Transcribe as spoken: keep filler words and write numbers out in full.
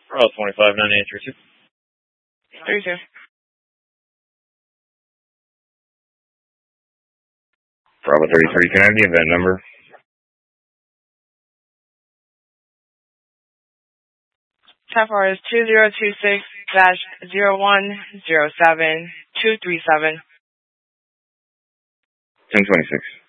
Bravo twenty-five, nine eight three two. three two. Bravo thirty-three, can I have the event number? T A F R is two zero two six dash zero one zero seven two three seven. ten twenty-six.